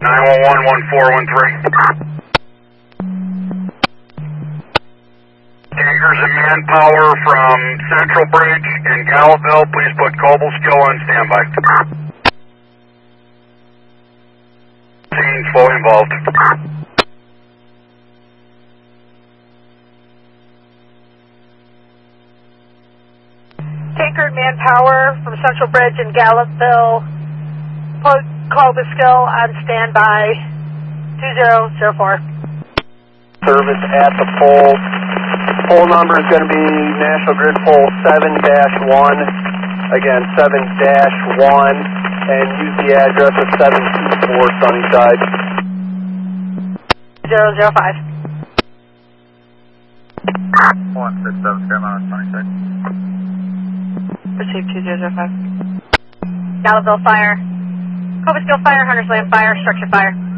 911-1413. Tankers and manpower from Central Bridge and Gallupville, please put Cobleskill on standby. Scene's fully involved. Tanker and manpower from Central Bridge and Gallupville, put Cobleskill on standby. 2004. Service at the pole. Pole number is going to be National Grid pole 7-1. Again, 7-1. And use the address of 724 Sunnyside. 005. 167 Fairmount, Sunnyside. Received 2005. Gallupville fire. Cobleskill fire, Hunters Land fire, structure fire.